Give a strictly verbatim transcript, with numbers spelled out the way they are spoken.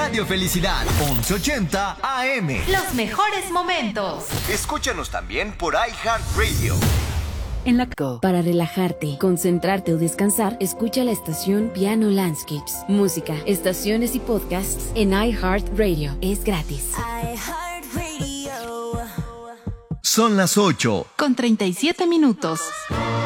Radio Felicidad, once ochenta A M. Los mejores momentos. Escúchanos también por iHeartRadio. En la Go. Para relajarte, concentrarte o descansar, escucha la estación Piano Landscapes. Música, estaciones y podcasts en iHeartRadio. Es gratis. Son las ocho con treinta y siete minutos.